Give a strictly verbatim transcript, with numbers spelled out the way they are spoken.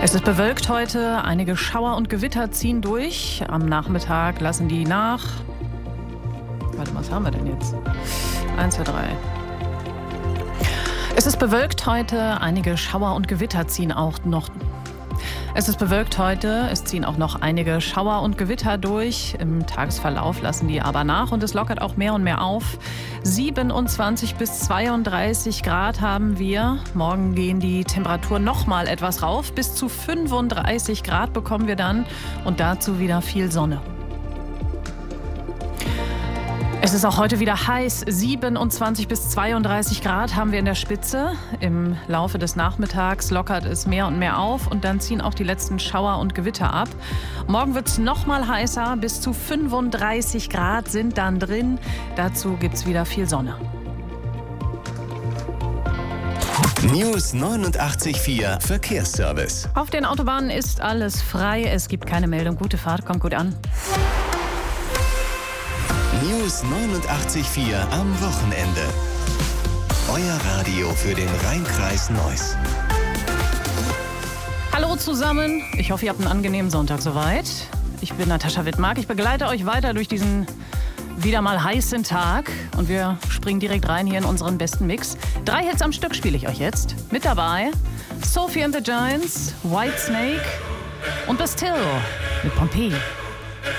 Es ist bewölkt heute, einige Schauer und Gewitter ziehen durch. Am Nachmittag lassen die nach. Warte, was haben wir denn jetzt? Eins, zwei, drei. Es ist bewölkt heute, einige Schauer und Gewitter ziehen auch noch. Es ist bewölkt heute, es ziehen auch noch einige Schauer und Gewitter durch. Im Tagesverlauf lassen die aber nach und es lockert auch mehr und mehr auf. siebenundzwanzig bis zweiunddreißig Grad haben wir. Morgen gehen die Temperaturen noch mal etwas rauf. Bis zu fünfunddreißig Grad bekommen wir dann und dazu wieder viel Sonne. Es ist auch heute wieder heiß. siebenundzwanzig bis zweiunddreißig Grad haben wir in der Spitze. Im Laufe des Nachmittags lockert es mehr und mehr auf und dann ziehen auch die letzten Schauer und Gewitter ab. Morgen wird es noch mal heißer. Bis zu fünfunddreißig Grad sind dann drin. Dazu gibt es wieder viel Sonne. News neunundachtzig Komma vier Verkehrsservice. Auf den Autobahnen ist alles frei. Es gibt keine Meldung. Gute Fahrt, kommt gut an. News neunundachtzig Komma vier am Wochenende. Euer Radio für den Rhein-Kreis Neuss. Hallo zusammen. Ich hoffe, ihr habt einen angenehmen Sonntag soweit. Ich bin Natascha Wittmark. Ich begleite euch weiter durch diesen wieder mal heißen Tag. Und wir springen direkt rein hier in unseren besten Mix. Drei Hits am Stück spiele ich euch jetzt. Mit dabei Sophie and the Giants, Whitesnake und Bastille mit Pompeii.